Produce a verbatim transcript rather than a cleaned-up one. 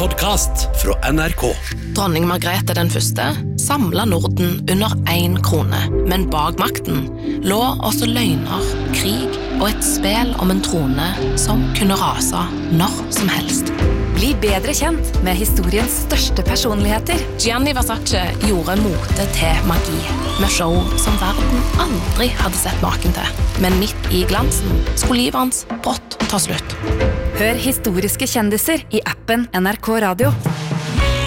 podcast fra N R K. Dronning Margrethe den første samlet Norden under én krone, men bak makten lå også løgner, krig og et spel om en trone som kunne rase når som helst. Bli bedre kjent med historiens største personligheter. Gianni Versace gjorde mote til magi, med show som verden aldri hadde sett maken til. Men midt i glansen skulle livet hans brått ta slutt. Hør historiske kjendiser i appen N R K Radio.